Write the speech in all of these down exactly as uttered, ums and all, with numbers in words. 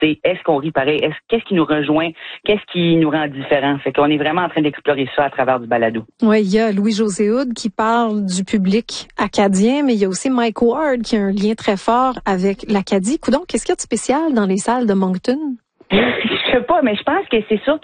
c'est est-ce qu'on rit pareil? Est-ce, qu'est-ce qui nous rejoint? Qu'est-ce qui nous rend différents? Fait qu'on est vraiment en train d'explorer ça à travers du balado. Oui, il y a Louis-José Hood qui parle du public acadien, mais il y a aussi Mike Ward qui a un lien très fort avec l'Acadie. Coudonc, qu'est-ce qu'il y a de spécial dans les salles de Moncton? Je sais pas, mais je pense que c'est sûr que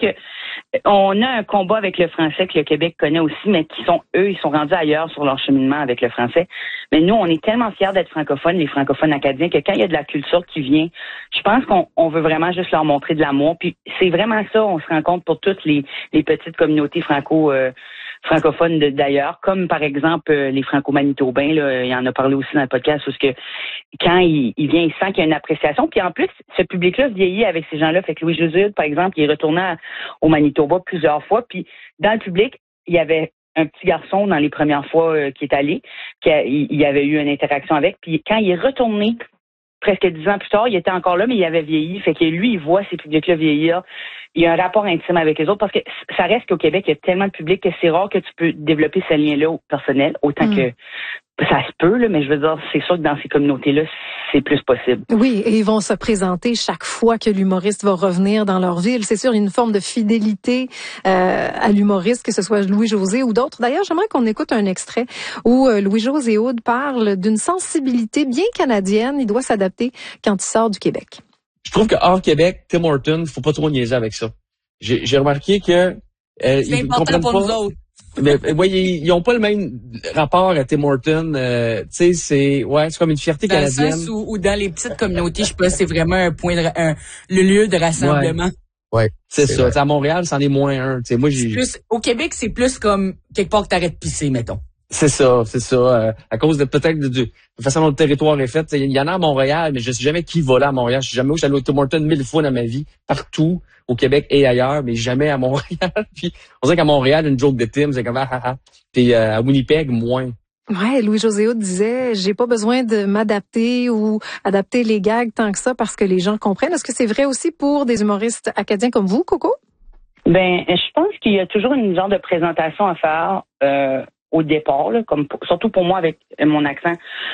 on a un combat avec le français que le Québec connaît aussi, mais qui sont, eux, ils sont rendus ailleurs sur leur cheminement avec le français. Mais nous, on est tellement fiers d'être francophones, les francophones acadiens, que quand il y a de la culture qui vient, je pense qu'on on veut vraiment juste leur montrer de l'amour. Puis c'est vraiment ça, on se rend compte pour toutes les, les petites communautés franco euh, francophones de, d'ailleurs, comme par exemple euh, les franco-manitobains, là, il en a parlé aussi dans le podcast, parce que quand il, il vient, il sent qu'il y a une appréciation. Puis en plus, ce public-là vieillit avec ces gens-là. Fait que Louis-José Hood, par exemple, il est retourné à, au Manitoba plusieurs fois. Puis dans le public, il y avait un petit garçon dans les premières fois euh, qui est allé, qui a, il, il avait eu une interaction avec. Puis quand il est retourné, presque dix ans plus tard, il était encore là, mais il avait vieilli. Fait que lui, il voit ces publics-là vieillir. Il y a un rapport intime avec les autres parce que ça reste qu'au Québec, il y a tellement de public que c'est rare que tu peux développer ce lien-là au personnel, autant mmh. que ça se peut, là, mais je veux dire, c'est sûr que dans ces communautés-là, c'est plus possible. Oui, et ils vont se présenter chaque fois que l'humoriste va revenir dans leur ville. C'est sûr, il y a une forme de fidélité euh, à l'humoriste, que ce soit Louis-José ou d'autres. D'ailleurs, j'aimerais qu'on écoute un extrait où euh, Louis-José Hood parle d'une sensibilité bien canadienne. Il doit s'adapter quand il sort du Québec. Je trouve que hors Québec, Tim Hortons, faut pas trop niaiser avec ça. J'ai, j'ai remarqué que euh, c'est ils important pour pas, nous autres. Mais ouais, ils, ils ont pas le même rapport à Tim Hortons. Euh, tu sais, c'est ouais, c'est comme une fierté dans canadienne. Dans le sens où, où dans les petites communautés, je sais pas, c'est vraiment un point de un, le lieu de rassemblement. Ouais, ouais c'est, c'est ça. T'sais, à Montréal, c'en est moins un. Tu sais, moi j'ai. Plus, au Québec, c'est plus comme quelque part que t'arrêtes de pisser, mettons. C'est ça, c'est ça. Euh, à cause de peut-être de, de la façon dont le territoire est fait. Il y en a à Montréal, mais je sais jamais qui va là à Montréal. Je suis jamais où. Je suis allé au Tim Hortons mille fois dans ma vie, partout, au Québec et ailleurs, mais jamais à Montréal. Puis on dirait qu'à Montréal, une joke de Tim, c'est comme ah ah ah. Puis euh, à Winnipeg, moins. Ouais, Louis-José Hood disait, j'ai pas besoin de m'adapter ou adapter les gags tant que ça parce que les gens comprennent. Est-ce que c'est vrai aussi pour des humoristes acadiens comme vous, Coco? Ben, je pense qu'il y a toujours une genre de présentation à faire. Euh, au départ, là, comme pour, surtout pour moi avec mon accent.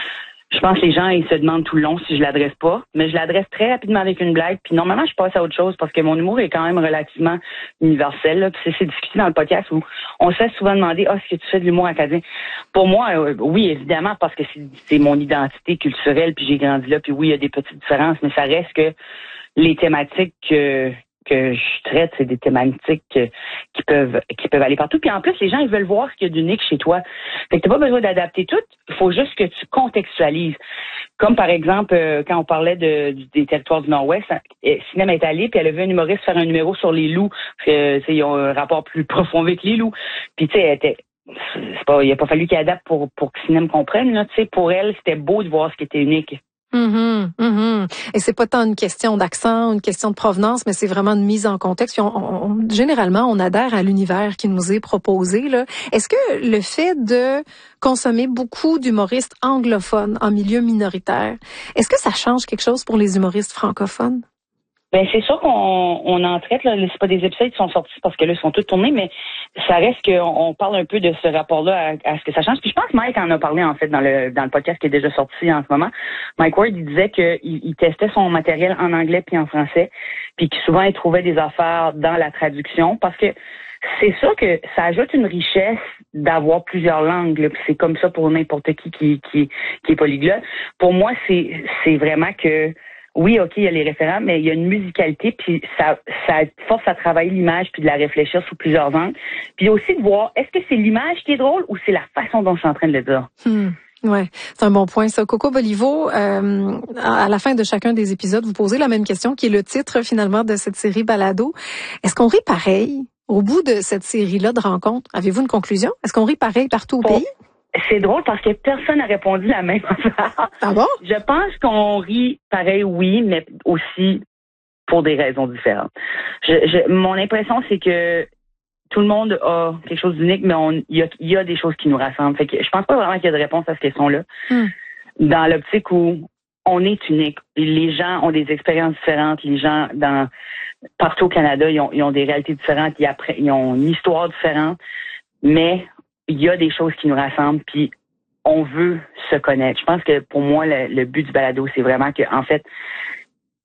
Je pense que les gens, ils se demandent tout le long si je l'adresse pas, mais je l'adresse très rapidement avec une blague, puis normalement, je passe à autre chose parce que mon humour est quand même relativement universel, là, puis c'est, c'est discuté dans le podcast où on se fait souvent demander « Ah, est-ce que tu fais de l'humour acadien? » Pour moi, euh, oui, évidemment, parce que c'est, c'est mon identité culturelle, puis j'ai grandi là, puis oui, il y a des petites différences, mais ça reste que les thématiques que... que je traite, c'est des thématiques que, qui peuvent qui peuvent aller partout. Puis en plus, les gens, ils veulent voir ce qu'il y a d'unique chez toi. Fait que t'as pas besoin d'adapter tout. Il faut juste que tu contextualises. Comme par exemple, euh, quand on parlait de, des territoires du Nord-Ouest, euh, Cinéma est allée, puis elle a vu un humoriste faire un numéro sur les loups. Euh, ils ont un rapport plus profond avec les loups. Puis tu sais, elle était... C'est pas, il a pas fallu qu'elle adapte pour, pour que Cinéma comprenne. Là, tu sais, pour elle, c'était beau de voir ce qui était unique. Mm-hmm, mm-hmm. Et c'est pas tant une question d'accent, une question de provenance, mais c'est vraiment une mise en contexte. Puis on, on, généralement, on adhère à l'univers qui nous est proposé, là. Est-ce que le fait de consommer beaucoup d'humoristes anglophones en milieu minoritaire, est-ce que ça change quelque chose pour les humoristes francophones? Ben c'est sûr qu'on on en traite, là. C'est pas des épisodes qui sont sortis parce que là, ils sont tous tournés, mais ça reste qu'on on parle un peu de ce rapport-là à, à ce que ça change. Puis je pense que Mike en a parlé, en fait, dans le dans le podcast qui est déjà sorti en ce moment. Mike Ward, il disait qu'il il testait son matériel en anglais puis en français, puis que souvent, il trouvait des affaires dans la traduction parce que c'est sûr que ça ajoute une richesse d'avoir plusieurs langues, là. Puis c'est comme ça pour n'importe qui qui, qui, qui est polyglotte. Pour moi, c'est c'est vraiment que oui, OK, il y a les référents, mais il y a une musicalité, puis ça, ça force à travailler l'image, puis de la réfléchir sous plusieurs angles. Puis aussi de voir, est-ce que c'est l'image qui est drôle ou c'est la façon dont je suis en train de le dire? Hmm. Ouais, c'est un bon point, ça. Coco Bolivo, euh, à la fin de chacun des épisodes, vous posez la même question, qui est le titre, finalement, de cette série Balado. Est-ce qu'on rit pareil au bout de cette série-là de rencontres? Avez-vous une conclusion? Est-ce qu'on rit pareil partout au bon. pays? C'est drôle parce que personne n'a répondu la même affaire. Ah bon? Je pense qu'on rit pareil, oui, mais aussi pour des raisons différentes. Je, je, mon impression, c'est que tout le monde a quelque chose d'unique, mais il y a, y a des choses qui nous rassemblent. Fait que je pense pas vraiment qu'il y a de réponse à cette question-là. Hmm. Dans l'optique où on est unique. Les gens ont des expériences différentes. Les gens, dans partout au Canada, ils ont, ils ont des réalités différentes. Ils, apprennent, ils ont une histoire différente. Mais il y a des choses qui nous rassemblent, puis on veut se connaître. Je pense que pour moi, le, le but du balado, c'est vraiment que, en fait,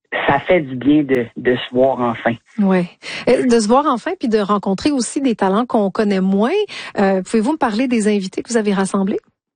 ça fait du bien de, de se voir enfin. Oui. De se voir enfin, puis de rencontrer aussi des talents qu'on connaît moins. Euh, pouvez-vous me parler des invités que vous avez rassemblés?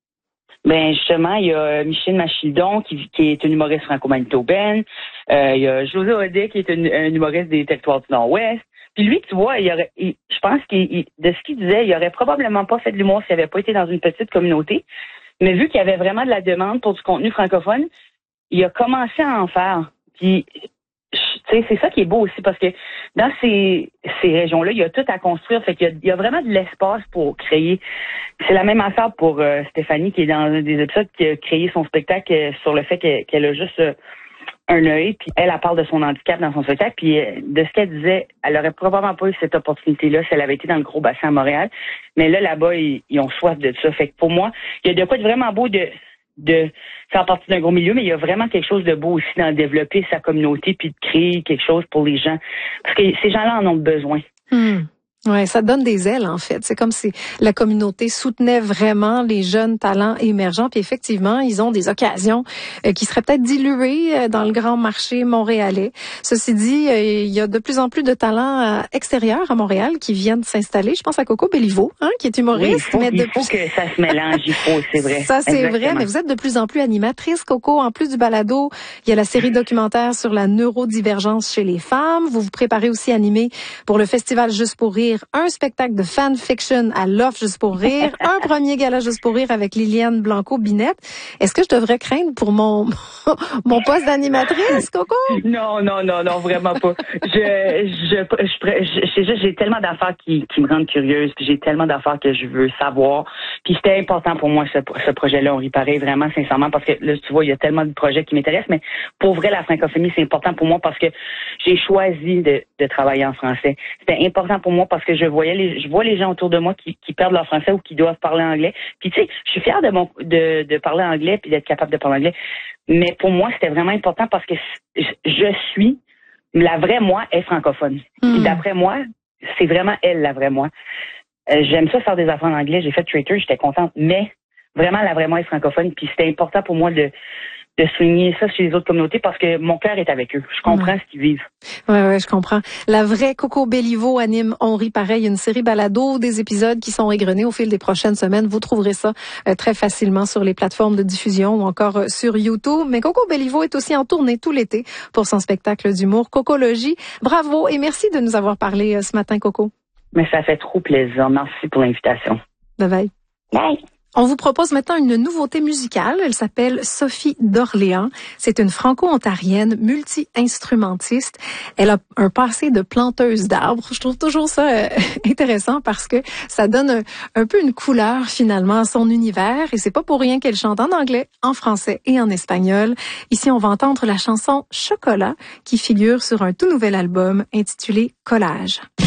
Ben justement, il y a Michel Machildon qui, qui est une humoriste franco-manitobaine. Euh, il y a José Audet qui est une, un humoriste des territoires du Nord-Ouest. Puis lui, tu vois, il aurait, il, je pense qu'il, de ce qu'il disait, il aurait probablement pas fait de l'humour s'il n'avait pas été dans une petite communauté. Mais vu qu'il y avait vraiment de la demande pour du contenu francophone, il a commencé à en faire. Puis, tu sais, c'est ça qui est beau aussi parce que dans ces, ces régions-là, il y a tout à construire. Fait qu'il y a, il y a vraiment de l'espace pour créer. C'est la même affaire pour euh, Stéphanie qui est dans un des épisodes qui a créé son spectacle sur le fait qu'elle, qu'elle a juste euh, un œil. Puis elle, elle parle de son handicap dans son spectacle. Puis euh, de ce qu'elle disait, elle aurait probablement pas eu cette opportunité-là si elle avait été dans le gros bassin à Montréal. Mais là, là-bas, ils, ils ont soif de ça. Fait que pour moi, il y a de quoi de vraiment beau de de faire partie d'un gros milieu, mais il y a vraiment quelque chose de beau aussi dans de développer sa communauté puis de créer quelque chose pour les gens. Parce que ces gens-là en ont besoin. Hmm. Ouais, ça donne des ailes en fait. C'est comme si la communauté soutenait vraiment les jeunes talents émergents. Puis effectivement, ils ont des occasions euh, qui seraient peut-être diluées euh, dans le grand marché montréalais. Ceci dit, euh, il y a de plus en plus de talents euh, extérieurs à Montréal qui viennent s'installer. Je pense à Coco Belliveau, hein, qui est humoriste. Oui, il faut, mais il de faut plus... que ça se mélange, il faut, c'est vrai. Ça c'est Exactement. vrai, mais vous êtes de plus en plus animatrice, Coco. En plus du balado, il y a la série documentaire sur la neurodivergence chez les femmes. Vous vous préparez aussi à animer pour le festival Juste pour rire un spectacle de fanfiction à l'Offre Juste pour rire, un premier gala Juste pour rire avec Liliane Blanco-Binette. Est-ce que je devrais craindre pour mon mon poste d'animatrice, Coco? Non, non, non, non, vraiment pas. Je, je, je, je, je, je j'ai tellement d'affaires qui, qui me rendent curieuse, puis j'ai tellement d'affaires que je veux savoir. Puis c'était important pour moi, ce, ce projet-là, on y paraît vraiment sincèrement, parce que là, tu vois, il y a tellement de projets qui m'intéressent, mais pour vrai, la francophonie, c'est important pour moi parce que j'ai choisi de, de travailler en français. C'était important pour moi parce que je voyais les, je vois les gens autour de moi qui, qui perdent leur français ou qui doivent parler anglais. Puis tu sais, je suis fière de mon, de, de parler anglais puis d'être capable de parler anglais. Mais pour moi, c'était vraiment important parce que je suis, la vraie moi est francophone. Mm. Et d'après moi, c'est vraiment elle, la vraie moi. Euh, j'aime ça faire des affaires en anglais. J'ai fait Twitter, j'étais contente. Mais vraiment, la vraie moi est francophone. Puis c'était important pour moi de, de souligner ça chez les autres communautés parce que mon cœur est avec eux. Je comprends ouais. ce qu'ils vivent. Oui, ouais, je comprends. La vraie Coco Belliveau anime On rit pareil, une série balado, des épisodes qui sont égrenés au fil des prochaines semaines. Vous trouverez ça euh, très facilement sur les plateformes de diffusion ou encore euh, sur YouTube. Mais Coco Belliveau est aussi en tournée tout l'été pour son spectacle d'humour Cocologie. Bravo et merci de nous avoir parlé euh, ce matin, Coco. Mais ça fait trop plaisir. Merci pour l'invitation. Bye bye. Bye. On vous propose maintenant une nouveauté musicale. Elle s'appelle Sophie d'Orléans. C'est une franco-ontarienne multi-instrumentiste. Elle a un passé de planteuse d'arbres. Je trouve toujours ça euh, intéressant parce que ça donne un, un peu une couleur finalement à son univers. Et c'est pas pour rien qu'elle chante en anglais, en français et en espagnol. Ici, on va entendre la chanson Chocolat qui figure sur un tout nouvel album intitulé Collage.